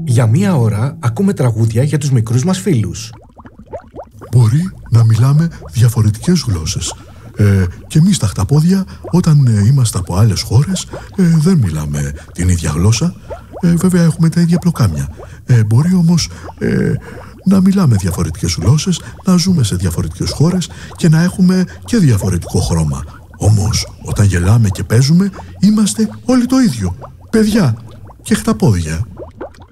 Για μία ώρα ακούμε τραγούδια για τους μικρούς μας φίλους. Μπορεί να μιλάμε διαφορετικές γλώσσες. Και εμείς τα χταπόδια, όταν είμαστε από άλλες χώρες, δεν μιλάμε την ίδια γλώσσα. Βέβαια έχουμε τα ίδια πλοκάμια. Μπορεί όμως να μιλάμε διαφορετικές γλώσσες, να ζούμε σε διαφορετικές χώρες και να έχουμε και διαφορετικό χρώμα. Όμως όταν γελάμε και παίζουμε, είμαστε όλοι το ίδιο. Παιδιά και χταπόδια.